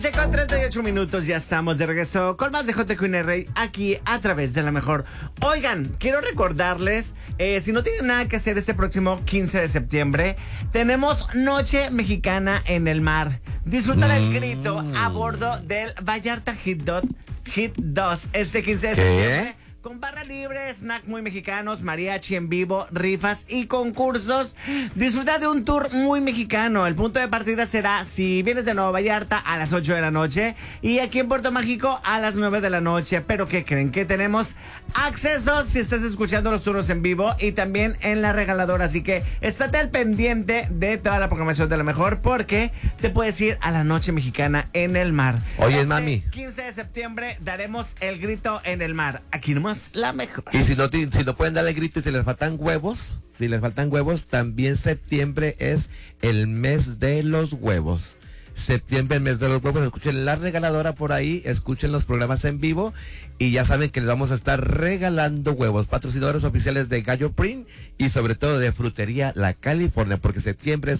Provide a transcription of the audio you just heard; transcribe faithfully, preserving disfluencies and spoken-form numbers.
Con treinta y ocho minutos ya estamos de regreso con más de J Q N R aquí a través de La Mejor. Oigan, quiero recordarles, eh, si no tienen nada que hacer este próximo quince de septiembre, tenemos Noche Mexicana en el Mar. Disfruta del mm. grito a bordo del Vallarta Hit, Dot, Hit dos este quince de septiembre. Con barra libre, snack muy mexicanos, mariachi en vivo, rifas y concursos. Disfruta de un tour muy mexicano. El punto de partida será, si vienes de Nueva Vallarta, a las ocho de la noche. Y aquí en Puerto Mágico a las nueve de la noche. Pero ¿qué creen? Que tenemos acceso si estás escuchando los turnos en vivo y también en la regaladora. Así que estate al pendiente de toda la programación de La Mejor, porque te puedes ir a la Noche Mexicana en el Mar. Oye, este mami. quince de septiembre daremos el grito en el mar. Aquí nomás La Mejor. Y si no, si no pueden dar el grito y si les faltan huevos, si les faltan huevos, también septiembre es el mes de los huevos. Septiembre, el mes de los huevos. Escuchen la regaladora por ahí, escuchen los programas en vivo y ya saben que les vamos a estar regalando huevos. Patrocinadores oficiales de Gallo Print y sobre todo de Frutería La California, porque septiembre es